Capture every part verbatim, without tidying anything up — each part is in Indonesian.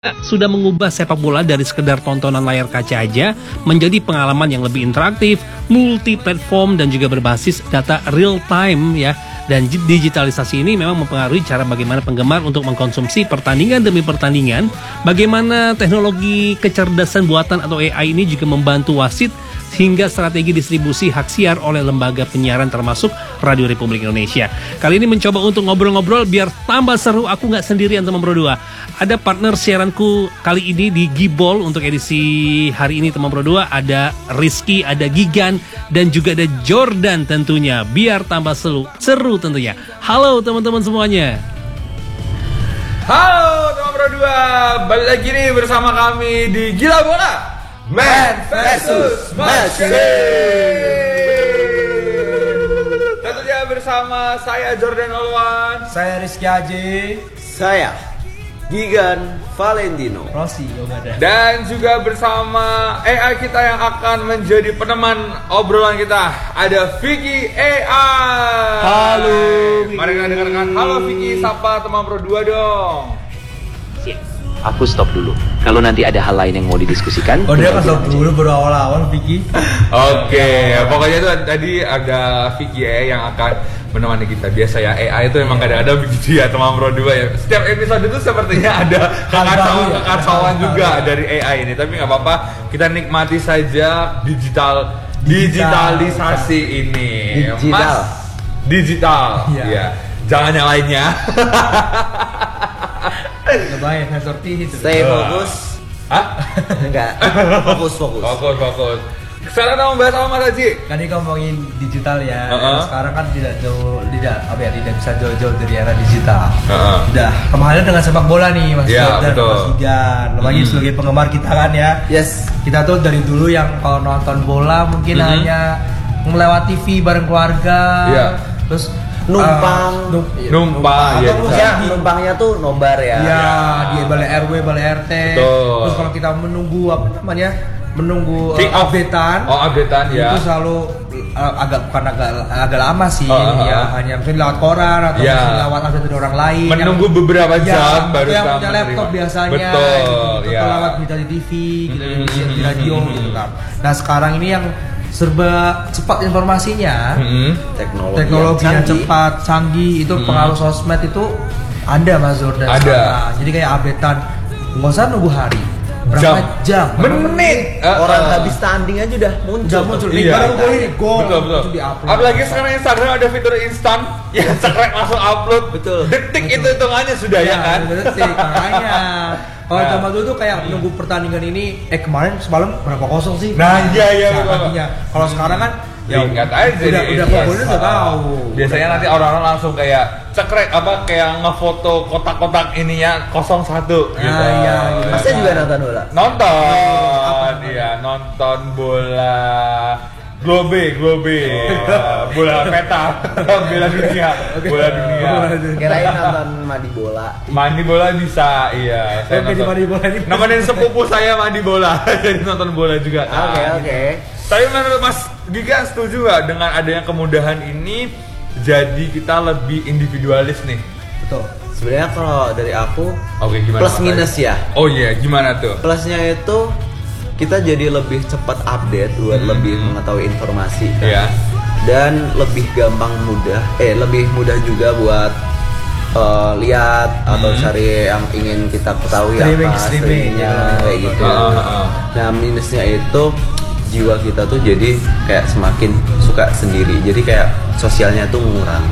sudah mengubah sepak bola dari sekedar tontonan layar kaca aja menjadi pengalaman yang lebih interaktif, multi-platform dan juga berbasis data real time ya. Dan digitalisasi ini memang mempengaruhi cara bagaimana penggemar untuk mengkonsumsi pertandingan demi pertandingan. Bagaimana teknologi kecerdasan buatan atau A I ini juga membantu wasit hingga strategi distribusi hak siar oleh lembaga penyiaran termasuk Radio Republik Indonesia. Kali ini mencoba untuk ngobrol-ngobrol biar tambah seru, aku nggak sendirian teman Pro dua. Ada partner siaranku kali ini di Gibol untuk edisi hari ini teman Pro dua. Ada Rizky, ada Gigan, dan juga ada Jordan tentunya. Biar tambah seru, seru tentunya. Halo teman-teman semuanya. Halo teman Pro dua, balik lagi nih bersama kami di Gila Bola Man versus Machine. Tentunya bersama saya Jordan Olwan, saya Rizky Aji, saya Gigan Valentino, Rossi Yogada, dan juga bersama A I kita yang akan menjadi peneman obrolan kita ada Vicky A I. Halo Vicky. Mari kita dengarkan. Halo Vicky, sapa teman Pro dua dong. Aku stop dulu. Kalau nanti ada hal lain yang mau didiskusikan. Oh dia kan stop dulu baru awal-awal Vicky. Oke, okay. Pokoknya itu tadi ada Vicky A I yang akan menemani kita. Biasa ya A I itu emang kadang-kadang begitu ya teman Pro dua ya. Setiap episode itu sepertinya ada kekacauan-kekacauan juga dari A I ini. Tapi nggak apa-apa, kita nikmati saja digital digitalisasi ini. Digital. Mas, digital. Iya. Ya. Jangan yang lainnya. Lebayan, sorti itu. Stay fokus. Hah? Enggak. Fokus fokus. Fokus fokus. Sekarang kita membahas apa Mas Haji? Kan ini ngomongin digital ya. Uh-uh. Sekarang kan tidak jauh, tidak apa ya, tidak bisa jauh-jauh dari era digital. Uh-uh. Udah kemarin dengan sepak bola nih Mas Ya, Jordan, betul. Mas Gigan. Lagi Hmm. sebagai penggemar kita kan ya. Yes. Kita tuh dari dulu yang kalau nonton bola mungkin Mhm. hanya melewati T V bareng keluarga. Iya. Terus Numpang. uh, num- Numpang, atau ya, mungkin Ya, di- numpangnya tuh nobar ya. Iya, di balai R W, balai R T. Betul. Terus kalau kita menunggu apa namanya? Menunggu Kick uh, off. updatean. Oh, updatean ya. Itu selalu uh, agak bukan agak agak lama sih Oh, oh, ya, oh. hanya mungkin lewat koran atau Ya. mungkin lewat update dari orang lain. Menunggu yang, beberapa ya, jam baru yang kita punya laptop menerima. biasanya. Betul, gitu, ya. atau lewat berita di T V, gitu, Mm-hmm. di, di radio gitu kan. Nah, sekarang ini yang serba cepat informasinya. Hmm. Teknologi. Teknologi yang canggih. cepat, canggih, itu Hmm. pengaruh sosmed itu ada Mas Jordan. Ada. sekarang. Jadi kayak updatean, nggak usah nunggu hari, berapa jam, berapa menit. Uh, Orang uh. habis tanding aja udah muncul. udah muncul. Iya. Baru gol ini, gol. Betul betul. Itu di-upload. Apalagi sekarang Instagram ada fitur instan, ya cekrek langsung upload. Betul. Detik itu hitungannya sudah ya, kan? Detik, makanya. Kalau Nah. zaman dulu tuh kayak menunggu pertandingan ini, eh kemarin semalam berapa kosong sih? Nah, iya, iya, Nah, betul. paginya. Kalau sekarang kan Ya, ingat aja udah di udah Insta. pokoknya udah tahu. Biasanya nanti orang-orang langsung kayak cekrek apa kayak ngefoto kotak-kotak ininya nol satu gitu. Ah, iya, gitu. Masnya juga nonton bola. Nonton, iya nonton bola Globe, Globe, bola peta, bola dunia, bola dunia. Kirain nonton mandi bola. Mandi bola bisa, iya. Saya Oke, di mandi bola ini. nemenin sepupu saya mandi bola, jadi nonton bola juga. Oke Nah, oke. Tapi menurut Mas Giga setuju nggak dengan adanya kemudahan ini? Jadi kita lebih individualis nih. Betul. Sebenarnya kalau dari aku Oke, gimana? plus Mas minus Ayi? ya. Oh iya, gimana tuh? Plusnya itu kita jadi lebih cepat update buat Hmm. lebih mengetahui informasi kan. Iya. Dan lebih gampang mudah eh lebih mudah juga buat uh, lihat atau Hmm. cari yang ingin kita ketahui Streaming, apa streaming, streamingnya ya. kayak gitu. Ah, ah, ah. Nah minusnya itu jiwa kita tuh jadi kayak semakin suka sendiri. Jadi kayak sosialnya tuh ngurang.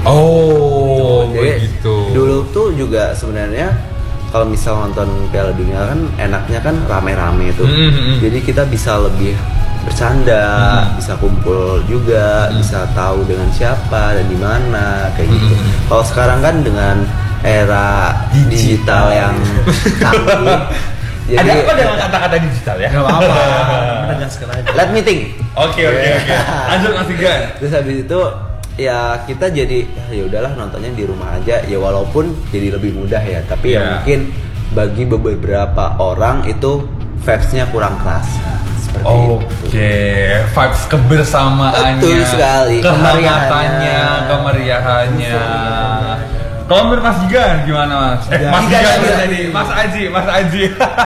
Oh, Jadi begitu. dulu tuh juga sebenarnya kalau misal nonton Piala Dunia kan enaknya kan rame-rame tuh. Mm, mm, mm. Jadi kita bisa lebih bercanda, Mm. bisa kumpul juga, Mm. bisa tahu dengan siapa dan di mana kayak gitu. Mm. Kalau sekarang kan dengan era digital, yang canggih. Ada apa dengan kata-kata digital ya? Gak apa-apa, menegaskan aja. Let me think. Oke oke oke. Lanjut Mas Giga. Terus habis itu ya kita jadi ya udahlah nontonnya di rumah aja ya walaupun jadi lebih mudah ya tapi Iya. ya mungkin bagi beberapa orang itu vibes-nya kurang keras. Seperti Oke, vibes kebersamaannya, Betul sekali. kehanggatannya, Kemeriahannya. kemeriahannya. Kalau menurut Mas Gigan gimana Mas? Eh, Gigan. Mas Gigan Gigan, udah Gigan. tadi, Mas Aji, Mas Aji.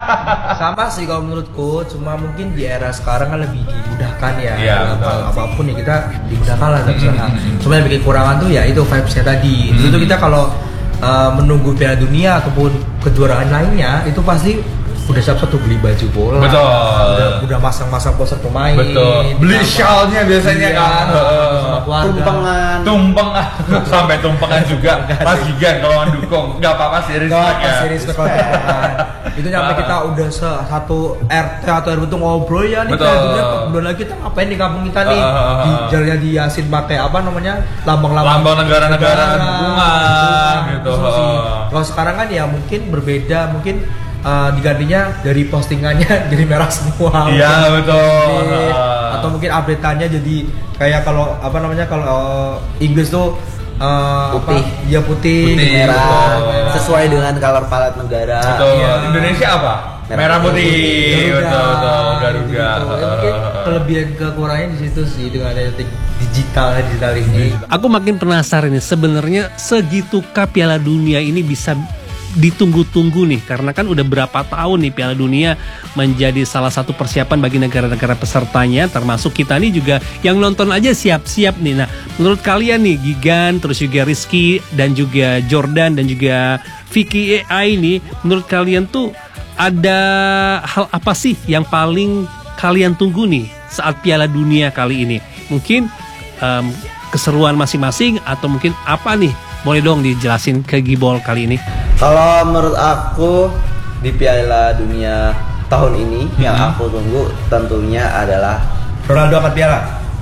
Sama sih kalau menurutku, cuma mungkin di era sekarang kan lebih dimudahkan ya. Iya, Dalam betul. hal apapun ya kita dimudahkan lah terserah. Mm-hmm. Cuma yang bikin kekurangan tuh ya itu vibes-nya tadi. Dulu tuh kita kalau uh, menunggu Piala Dunia ataupun kejuaraan lainnya itu pasti udah siap satu beli baju bola. Betul. Udah, udah masang-masang poster pemain. Betul. Beli ditambah- shawlnya biasanya Iya, kan. Heeh. sama keluarga. Tumpengan. Tumpengan sampai tumpengan juga. Mas Gigan kalau mendukung nggak apa-apa sih Gak respect apa ya. sih respect kalau tumpengan. Itu nyampe kita udah se- satu R T atau R W tuh ngobrol ya nih Betul. Piala Dunia empat bulan lagi kita ngapain di kampung kita nih. Ah, ah, ah, Di ah. jalannya dihiasin pakai apa namanya? Lambang-lambang Lambang negara-negara negara, dukungan gitu. Terus sih, Heeh. kalau sekarang kan ya mungkin berbeda, mungkin uh, digantinya dari postingannya jadi merah semua. Iya, betul. Jadi, Heeh. atau mungkin update-annya jadi kayak kalau apa namanya kalau Inggris tuh uh, Putih. apa? Ya putih, Putih, merah betul. sesuai dengan color palet negara. Betul. Iya. Indonesia apa? Merah Merah putih. Garuda, Betul, betul. Garuda. gitu-gitu. Ya, mungkin Heeh. kelebihan kekurangannya di situ sih dengan adanya teknik digital digital ini. Aku makin penasaran nih sebenarnya segitukah Piala Dunia ini bisa ditunggu-tunggu nih, karena kan udah berapa tahun nih Piala Dunia menjadi salah satu persiapan bagi negara-negara pesertanya, termasuk kita nih juga yang nonton aja siap-siap nih. Nah, menurut kalian nih Gigan, terus juga Rizky dan juga Jordan dan juga Vicky A I nih, menurut kalian tuh ada hal apa sih yang paling kalian tunggu nih saat Piala Dunia kali ini? Mungkin em, keseruan masing-masing atau mungkin apa nih? Boleh dong dijelasin ke Gibol kali ini. Kalau menurut aku di Piala Dunia tahun ini yang aku tunggu tentunya adalah Ronaldo angkat piala.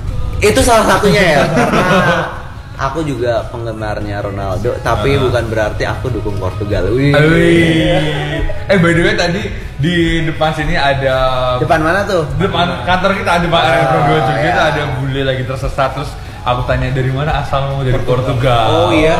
itu salah satunya ya karena aku juga penggemarnya Ronaldo tapi Ah. bukan berarti aku dukung Portugal. Wih. Wih. Eh by the way tadi di depan sini ada Depan mana tuh? depan kantor kita ada Pak Area Pro dua puluh kita ya. ada bule lagi tersesat, terus aku tanya dari mana asalmu, dari Portugal. Oh iya.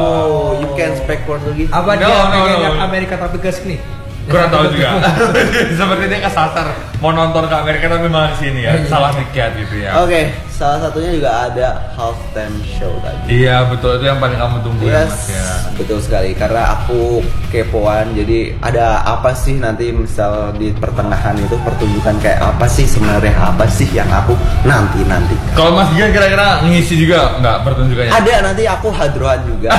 Oh, you can speak Portugis. Apa No, dia no, pengen no. yang Amerika tapi ke sini? Kurang tahu juga. Seperti dia kesasar mau nonton ke Amerika tapi malah sini ya. Salah tiket gitu ya. Oke, salah satunya juga ada halftime show tadi. Iya betul, itu yang paling kamu tunggu ya Mas Yes, ya. betul sekali. Karena aku kepoan, jadi ada apa sih nanti misal di pertengahan itu pertunjukan kayak apa sih sebenarnya apa sih yang aku nanti nanti. Kalau Mas Gian kira-kira ngisi juga nggak pertunjukannya? Ada nanti aku hadroan juga.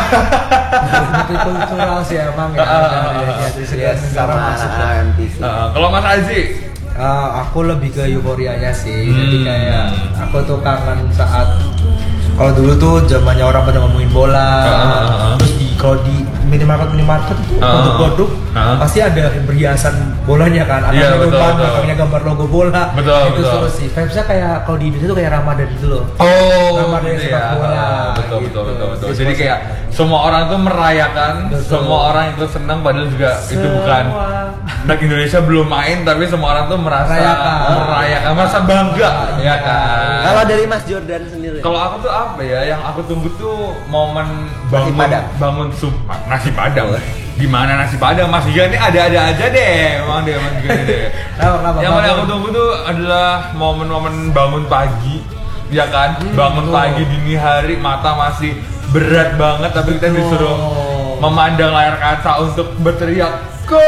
Itu kultural sih emang ya. Dari segala Yes, negara sama masuk. anak M T V. Uh, kalau Mas Aji, Uh, aku lebih ke euforianya sih. Jadi Hmm. kayak aku tuh kangen saat kalau dulu tuh zamannya orang pada ngomongin bola, Ah, ah, ah. terus di kalau di minimarket minimarket itu Ah, produk-produk ah. pasti ada perhiasan bolanya kan, ada Iya, betul, minuman betul. belakangnya gambar logo bola. Betul, Itu betul. seru sih. Vibesnya kayak kalau di Indonesia tuh kayak Ramadan gitu loh. oh Ramadan gitu sepak ya. bola, Ah, betul, gitu. betul betul betul. Jadi Jadi kayak semua orang tuh merayakan, Betul. semua orang itu senang padahal juga itu Semua. bukan anak Indonesia belum main tapi semua orang tuh merasa Merayakan. merayakan, merasa bangga ya kan. Kalau dari Mas Jordan sendiri. Kalau aku tuh apa ya, yang aku tunggu tuh momen Nasi bangun Padang. bangun sup nasi padang. Gimana nasi padang? Mas Giga ini ada-ada aja deh, emang deh Mas Giga ini deh. Kenapa, kenapa? Yang paling Bangun. aku tunggu tuh adalah momen-momen bangun pagi, ya kan? bangun betul. pagi dini hari, mata masih berat banget, tapi kita disuruh memandang layar kaca untuk berteriak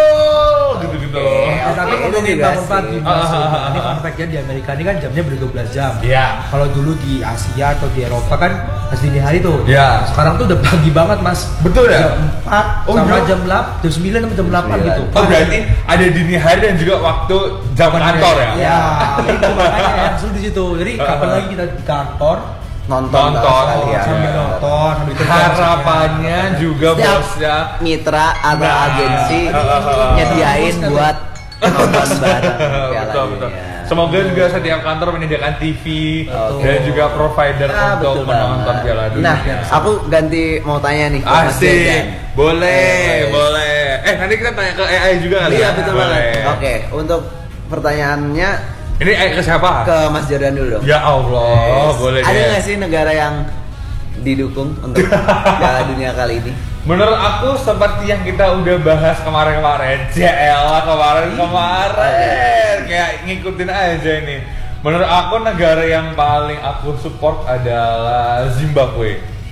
gol gitu-gitu. Eh, tapi Oke, ngomongin itu juga bangun sih. pagi, Ah, Mas, ah, ah, ini ah. fun fact-nya di Amerika ini kan jamnya beda dua belas jam. Iya. Kalau dulu di Asia atau di Eropa kan pas dini hari tuh. Iya. Sekarang tuh udah pagi banget, Mas. Betul ya? Jam empat Oh, sama iya? jam delapan, jam sembilan sama jam delapan sembilan. gitu. Oh berarti ada dini hari dan juga waktu jam kantor ya? Ya, itu makanya yang seru di situ. Jadi Ah, kapan ah. lagi kita di kantor nonton Nonton. terus sekalian. sambil Iya. nonton, sambil kerja Harapannya juga Setiap bosnya mitra atau Nah. agensi Uh, uh, uh. nyediain buat nonton bareng Piala betul, betul. Dunia. Semoga juga setiap kantor menyediakan T V Betul. dan juga provider Ah, untuk betul menonton banget. Piala Dunia. Nah, aku ganti mau tanya nih ke Mas Asik, Jordan. boleh, Eh, boleh. Eh nanti kita tanya ke A I juga kali Iya ya? betul Boleh. banget. Oke, untuk pertanyaannya Ini A I ke siapa? ke Mas Jordan dulu dong. Ya Allah, boleh Ada deh. nggak sih negara yang didukung untuk Piala Dunia kali ini? Menurut aku seperti yang kita udah bahas kemarin-kemarin, Jella kemarin-kemarin, kayak ngikutin aja ini. Menurut aku negara yang paling aku support adalah Zimbabwe.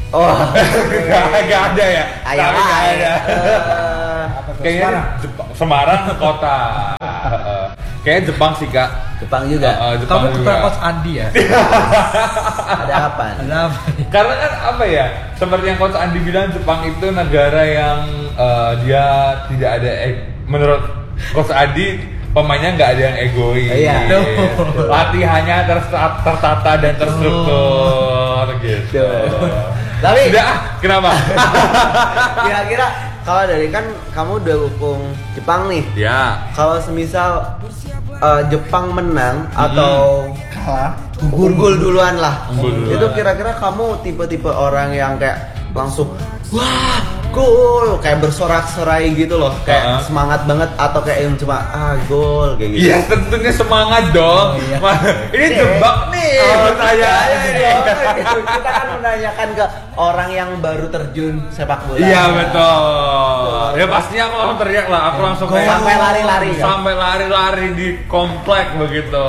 Oh, Gak ada ya? Ayo, Tapi nggak ayo. ada. Apa tuh? Kayaknya Semarang? Jepang, Semarang kota. Heeh. Kayaknya Jepang sih kak. Jepang juga. Heeh, Jepang Kamu juga. bukan Coach Andi ya? Ada apa? Ada apa? Karena kan apa ya? Seperti yang Coach Andi bilang, Jepang itu negara yang eh, dia tidak ada eh, menurut Coach Andi pemainnya nggak ada yang egois. Iya. Latihannya tertata, tertata dan terstruktur gitu. Tapi- Sudah, ah, kenapa? Kira-kira kalau dari kan kamu udah dukung Jepang nih. Ya. Kalau semisal eh, Jepang menang atau Kalah. unggul duluan lah. Unggul duluan. Itu kira-kira kamu tipe-tipe orang yang kayak langsung wah gol kayak bersorak-sorai gitu loh, kayak Uh-huh. semangat banget atau kayak yang cuma ah gol kayak gitu. Iya tentunya semangat dong. Oh, iya. Wah, ini Oke. jebak nih Oh, pertanyaannya iya, nih. iya, iya. Kita kan menanyakan ke orang yang baru terjun sepak bola. Iya betul. Ya pastinya aku langsung teriak lah. Aku langsung kayak Sampai lari-lari, kan? Sampai lari-lari di komplek begitu.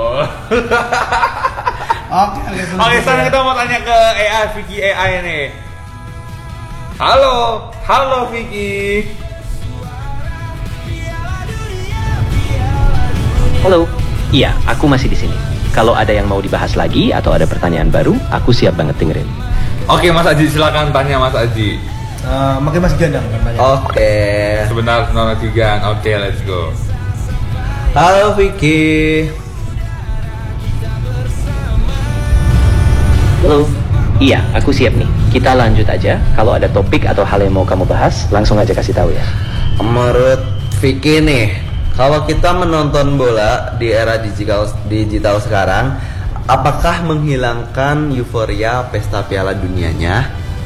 Oke, oke. Oke, sekarang kita mau tanya ke A I, Vicky A I nih. Halo, halo Vicky. Halo. Iya, aku masih di sini. Kalau ada yang mau dibahas lagi atau ada pertanyaan baru, aku siap banget dengerin. Oke Mas Aji, silakan tanya Mas Aji. Eh, makin masih gandang kan tanya. Oke. Sebentar, nomor tiga. Oke, let's go. Halo Vicky. Halo. Iya, aku siap nih. Kita lanjut aja. Kalau ada topik atau hal yang mau kamu bahas, langsung aja kasih tahu ya. Menurut Vicky nih, kalau kita menonton bola di era digital digital sekarang, apakah menghilangkan euforia pesta Piala Dunianya?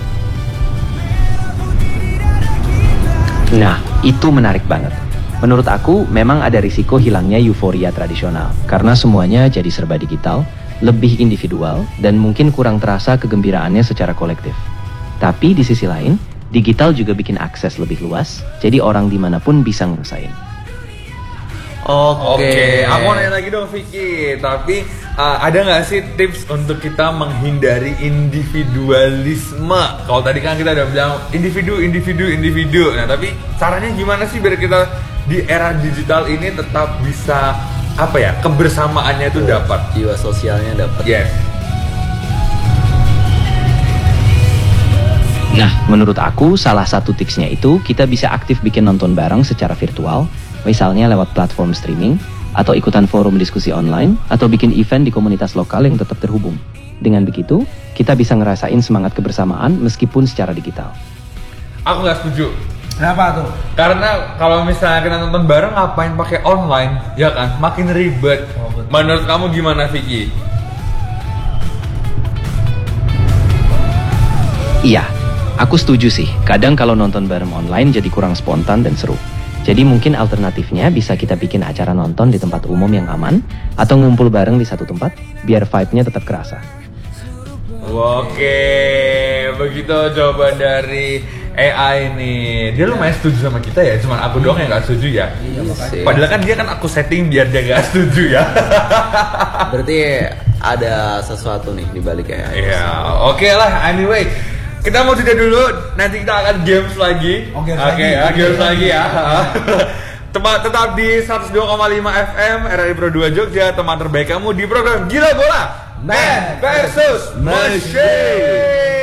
Nah, itu menarik banget. Menurut aku, memang ada risiko hilangnya euforia tradisional. Karena semuanya jadi serba digital, lebih individual, dan mungkin kurang terasa kegembiraannya secara kolektif. Tapi di sisi lain, digital juga bikin akses lebih luas, jadi orang dimanapun bisa ngerasain. Oke, aku mau nanya lagi dong Vicky. Tapi uh, ada nggak sih tips untuk kita menghindari individualisme? Kalau tadi kan kita udah bilang individu, individu, individu. Nah, tapi caranya gimana sih biar kita di era digital ini tetap bisa apa ya kebersamaannya itu dapat? Jiwa sosialnya dapat. Yes. Nah, menurut aku salah satu tipsnya itu kita bisa aktif bikin nonton bareng secara virtual, misalnya lewat platform streaming, atau ikutan forum diskusi online, atau bikin event di komunitas lokal yang tetap terhubung. Dengan begitu, kita bisa ngerasain semangat kebersamaan meskipun secara digital. Aku nggak setuju. Kenapa tuh? Karena kalau misalnya kita nonton bareng ngapain pakai online, ya kan? Makin ribet. Oh, betul. Menurut kamu gimana Vicky? Iya, aku setuju sih. Kadang kalau nonton bareng online jadi kurang spontan dan seru. Jadi mungkin alternatifnya bisa kita bikin acara nonton di tempat umum yang aman, atau ngumpul bareng di satu tempat, biar vibe-nya tetap kerasa. Oke, begitu jawaban dari A I nih. Dia lumayan setuju sama kita ya, cuman aku doang yang gak setuju ya. Iya, makanya. Padahal kan dia kan aku setting biar dia gak setuju ya. Berarti ada sesuatu nih di balik A I. Iya, oke lah. Anyway, kita mau jeda dulu. Nanti kita akan games lagi. Oh, games Oke, lagi. ya, games lagi ya. Tempat tetap di seratus dua koma lima F M R R I Pro dua Jogja, teman terbaik kamu di program Gila Bola Man versus Machine.